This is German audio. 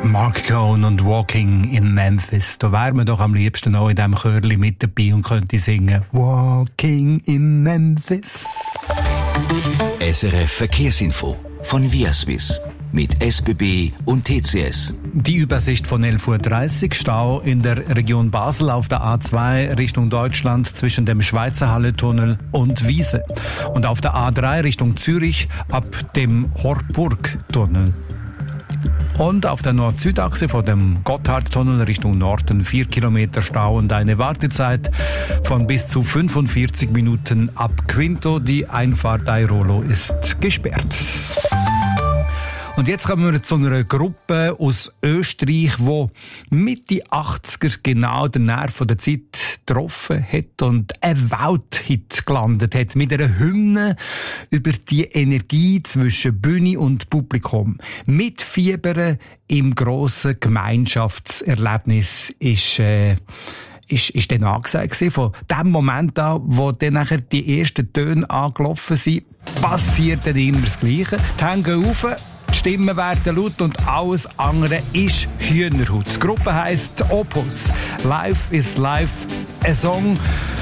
Mark Cohn und Walking in Memphis. Da wären wir doch am liebsten auch in diesem Chörli mit dabei und könnte singen Walking in Memphis. SRF Verkehrsinfo von Viaswiss mit SBB und TCS. Die Übersicht von 11.30 Uhr. Stau in der Region Basel auf der A2 Richtung Deutschland zwischen dem Schweizer Halletunnel und Wiese. Und auf der A3 Richtung Zürich ab dem Horburgtunnel. Und auf der Nord-Süd-Achse von dem Gotthardtunnel Richtung Norden 4 Kilometer Stau und eine Wartezeit von bis zu 45 Minuten ab Quinto. Die Einfahrt Airolo ist gesperrt. Und jetzt kommen wir zu einer Gruppe aus Österreich, die Mitte 80er genau den Nerv der Zeit getroffen hat und einen Welthit gelandet hat mit einer Hymne über die Energie zwischen Bühne und Publikum. Mitfiebern im grossen Gemeinschaftserlebnis ist dann angesagt gewesen. Von dem Moment an, wo dann nachher die ersten Töne angelaufen sind, passiert dann immer das Gleiche. Die Hände gehen rauf, die Stimmen werden laut und alles andere ist Hühnerhaut. Die Gruppe heisst Opus. Life is Life, ein Song